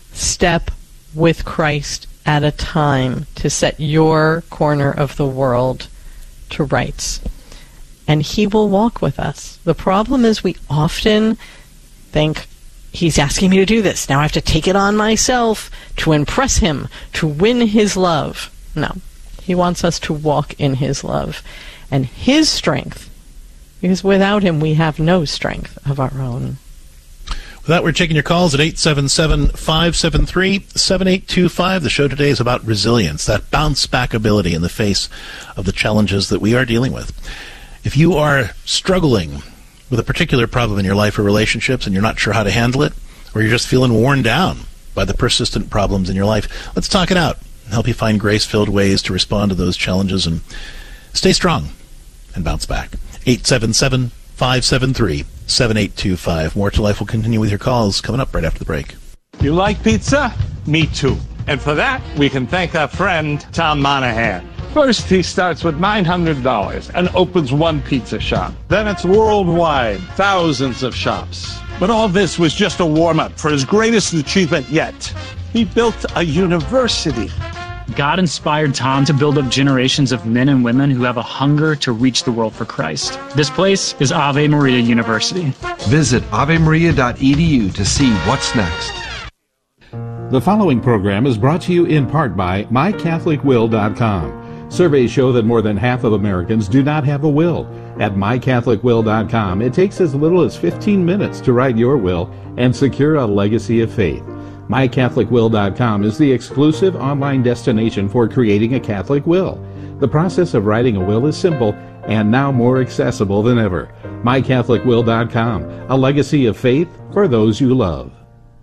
step with Christ at a time to set your corner of the world to rights. And he will walk with us. The problem is we often think, he's asking me to do this. Now I have to take it on myself to impress him, to win his love. No. He wants us to walk in his love and his strength, because without him we have no strength of our own. With that, we're taking your calls at eight seven seven, five seven three, seven eight two five. The show today is about resilience, that bounce-back ability in the face of the challenges that we are dealing with. If you are struggling with a particular problem in your life or relationships and you're not sure how to handle it, or you're just feeling worn down by the persistent problems in your life, let's talk it out and help you find grace-filled ways to respond to those challenges and stay strong and bounce back. eight seven seven, five seven three, seven eight two five. More to Life will continue with your calls coming up right after the break. You like pizza? Me too. And for that, we can thank our friend Tom Monahan. First, he starts with nine hundred dollars and opens one pizza shop. Then it's worldwide, thousands of shops. But all this was just a warm-up for his greatest achievement yet. He built a university. God inspired Tom to build up generations of men and women who have a hunger to reach the world for Christ. This place is Ave Maria University. Visit ave maria dot e d u to see what's next. The following program is brought to you in part by my catholic will dot com. Surveys show that more than half of Americans do not have a will. At my catholic will dot com, it takes as little as fifteen minutes to write your will and secure a legacy of faith. my catholic will dot com is the exclusive online destination for creating a Catholic will. The process of writing a will is simple and now more accessible than ever. my catholic will dot com, a legacy of faith for those you love.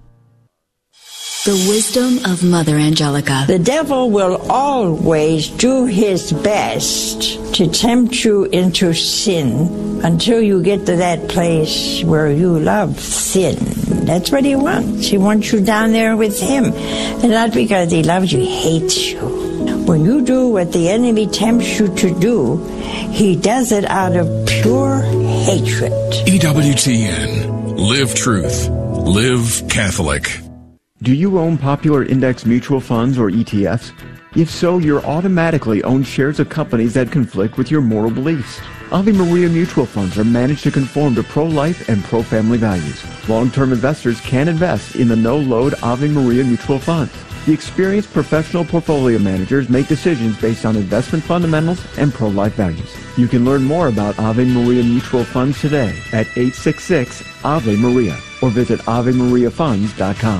The wisdom of Mother Angelica. The devil will always do his best to tempt you into sin until you get to that place where you love sin. That's what he wants. He wants you down there with him. And not because he loves you, he hates you. When you do what the enemy tempts you to do, he does it out of pure hatred. E W T N. Live truth. Live Catholic. Do you own popular index mutual funds or E T Fs? If so, you're automatically own shares of companies that conflict with your moral beliefs. Ave Maria mutual funds are managed to conform to pro-life and pro-family values. Long-term investors can invest in the no-load Ave Maria mutual funds. The experienced professional portfolio managers make decisions based on investment fundamentals and pro-life values. You can learn more about Ave Maria mutual funds today at eight six six Ave Maria or visit ave maria funds dot com.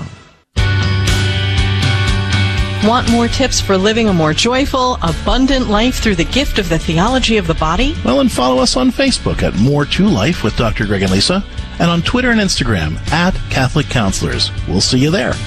Want more tips for living a more joyful, abundant life through the gift of the theology of the body? Well, and follow us on Facebook at More to Life with Doctor Greg and Lisa, and on Twitter and Instagram at Catholic Counselors. We'll see you there.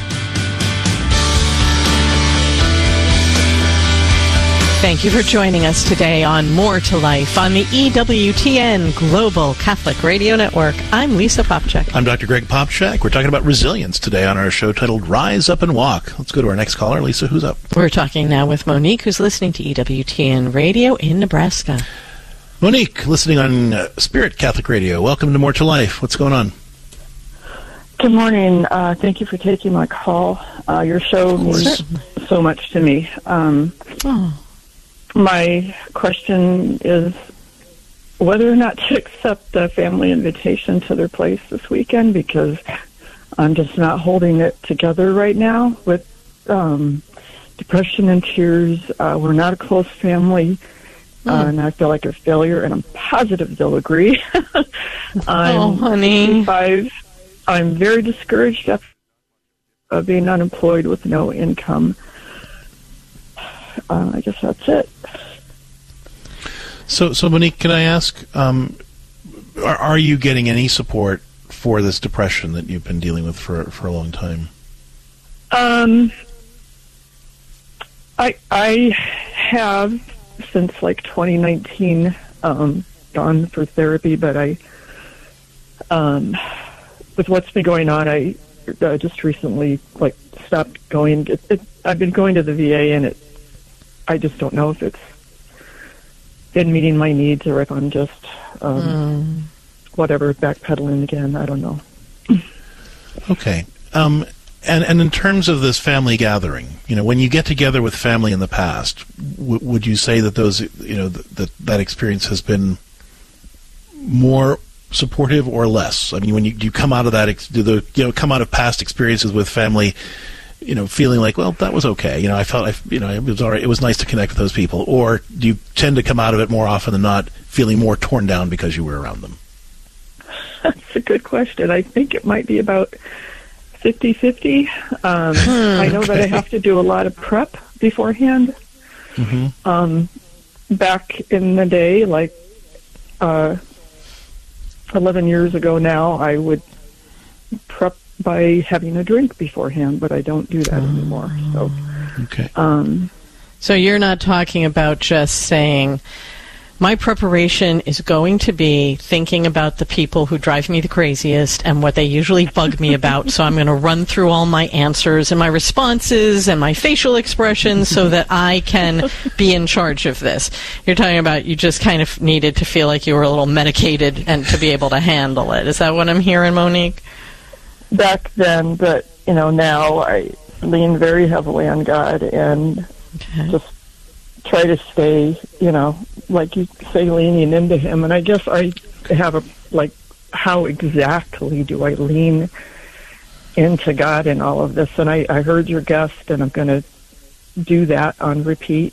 Thank you for joining us today on More to Life on the E W T N Global Catholic Radio Network. I'm Lisa Popchak. I'm Doctor Greg Popchak. We're talking about resilience today on our show titled Rise Up and Walk. Let's go to our next caller. Lisa, who's up? We're talking now with Monique, who's listening to E W T N Radio in Nebraska. Monique, listening on uh, Spirit Catholic Radio. Welcome to More to Life. What's going on? Good morning. Uh, thank you for taking my call. Uh, your show means so much to me. Um, oh. My question is whether or not to accept the family invitation to their place this weekend, because I'm just not holding it together right now with um, depression and tears. Uh, we're not a close family, mm. uh, and I feel like a failure, and I'm positive they'll agree. I'm oh, honey. sixty-five. I'm very discouraged after uh, being unemployed with no income. Uh, I guess that's it. So, so Monique, can I ask, um, are, are you getting any support for this depression that you've been dealing with for for a long time? Um, I I have since like twenty nineteen um, gone for therapy, but I, um, with what's been going on, I uh, just recently like stopped going. It, it, I've been going to the V A, and it. I just don't know if it's been meeting my needs or if I'm just, um, mm. whatever, backpedaling again. I don't know. Okay. Um, and, and in terms of this family gathering, you know, when you get together with family in the past, w- would you say that those, you know, th- that that experience has been more supportive or less? I mean, when you, you come out of that, ex- do the, you know, come out of past experiences with family, you know, feeling like, well, that was okay. You know, I felt, I, you know, it was all right. It was nice to connect with those people. Or do you tend to come out of it more often than not feeling more torn down because you were around them? That's a good question. I think it might be about fifty-fifty. Um, I know okay. that I have to do a lot of prep beforehand. Mm-hmm. Um, back in the day, like uh, eleven years ago now, I would prep by having a drink beforehand, but I don't do that anymore. So, okay. Um, so you're not talking about just saying, My preparation is going to be thinking about the people who drive me the craziest and what they usually bug me about. So I'm going to run through all my answers and my responses and my facial expressions so that I can be in charge of this. You're talking about you just kind of needed to feel like you were a little medicated and to be able to handle it. Is that what I'm hearing, Monique? Back then, but, you know, now I lean very heavily on God and okay. just try to stay, you know, like you say, leaning into Him. And I guess I have a, like, how exactly do I lean into God in all of this? And I, I heard your guest, and I'm going to do that on repeat.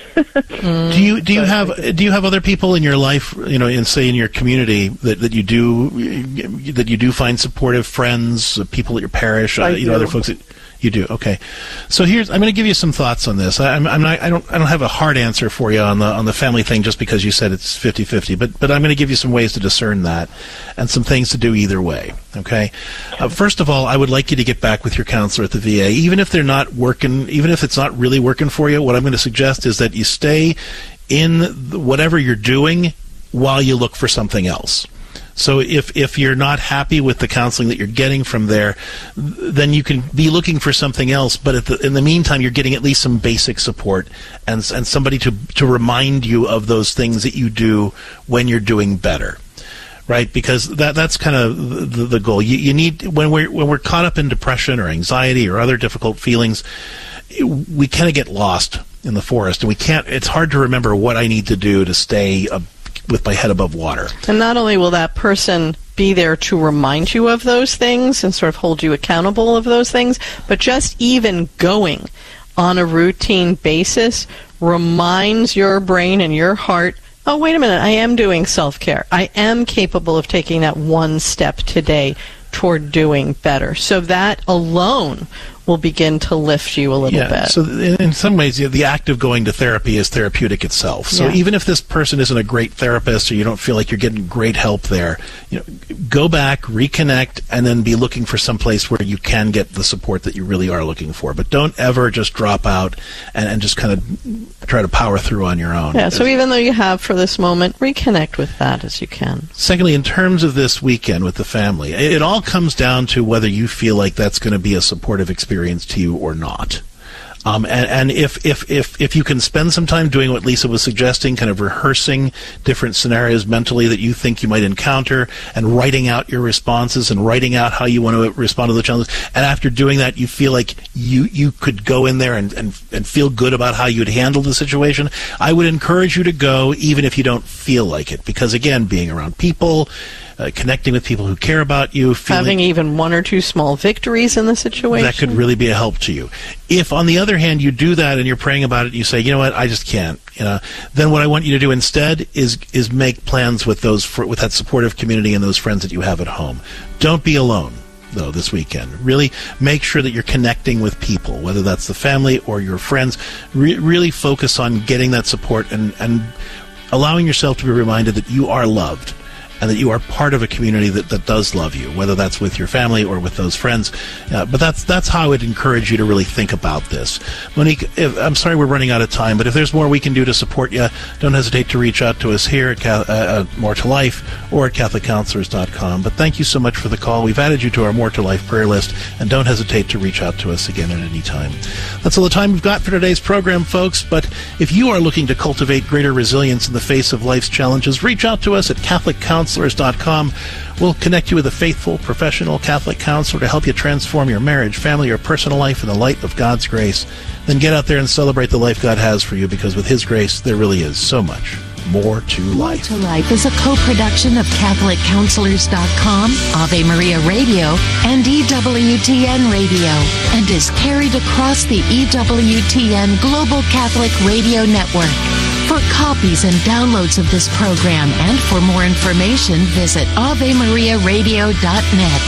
do you do you have do you have other people in your life, you know, in say in your community that, that you do that you do find supportive friends, people at your parish, uh, you know, other folks that you do? Okay, so here's I'm going to give you some thoughts on this. I, I'm, I'm not I don't I don't have a hard answer for you on the on the family thing just because you said it's fifty-fifty, but but I'm going to give you some ways to discern that and some things to do either way. Okay, uh, first of all, I would like you to get back with your counselor at the V A, even if they're not working, even if it's not really working for you. What I'm going to suggest is that you stay in whatever you're doing while you look for something else. So if, if you're not happy with the counseling that you're getting from there, then you can be looking for something else. But at the, in the meantime, you're getting at least some basic support and and somebody to to remind you of those things that you do when you're doing better. Right, because that that's kind of the, the goal. You, you need when we're when we're caught up in depression or anxiety or other difficult feelings, we kind of get lost in the forest, and we can't. It's hard to remember what I need to do to stay uh, with my head above water. And not only will that person be there to remind you of those things and sort of hold you accountable of those things, but just even going on a routine basis reminds your brain and your heart, oh, wait a minute, I am doing self-care. I am capable of taking that one step today toward doing better. So that alone will begin to lift you a little yeah, bit. So in, in some ways, you know, the act of going to therapy is therapeutic itself. So yeah. even if this person isn't a great therapist or you don't feel like you're getting great help there, you know, go back, reconnect, and then be looking for some place where you can get the support that you really are looking for. But don't ever just drop out and, and just kind of try to power through on your own. Yeah, so even though you have for this moment, reconnect with that as you can. Secondly, in terms of this weekend with the family, it, it all comes down to whether you feel like that's going to be a supportive experience to you or not. Um, and and if, if, if, if you can spend some time doing what Lisa was suggesting, kind of rehearsing different scenarios mentally that you think you might encounter and writing out your responses and writing out how you want to respond to the challenges, and after doing that you feel like you, you could go in there and, and, and feel good about how you'd handle the situation, I would encourage you to go even if you don't feel like it. Because again, being around people, Uh, connecting with people who care about you, feeling having even one or two small victories in the situation, that could really be a help to you. If, on the other hand, you do that and you're praying about it, and you say, you know what, I just can't, you know, then what I want you to do instead is is make plans with those fr- with that supportive community and those friends that you have at home. Don't be alone, though, this weekend. Really make sure that you're connecting with people, whether that's the family or your friends. Re- really focus on getting that support and, and allowing yourself to be reminded that you are loved, and that you are part of a community that, that does love you, whether that's with your family or with those friends. Uh, but that's that's how I would encourage you to really think about this. Monique, if, I'm sorry we're running out of time, but if there's more we can do to support you, don't hesitate to reach out to us here at uh, uh, More to Life or at Catholic Counselors dot com. But thank you so much for the call. We've added you to our More to Life prayer list, and don't hesitate to reach out to us again at any time. That's all the time we've got for today's program, folks. But if you are looking to cultivate greater resilience in the face of life's challenges, reach out to us at Catholic Counselors dot com. We'll connect you with a faithful, professional Catholic counselor to help you transform your marriage, family, or personal life in the light of God's grace. Then get out there and celebrate the life God has for you, because with His grace, there really is so much more to life. More to Life is a co-production of Catholic Counselors dot com, Ave Maria Radio, and E W T N Radio, and is carried across the E W T N Global Catholic Radio Network. For copies and downloads of this program and for more information, visit Ave Maria Radio dot net.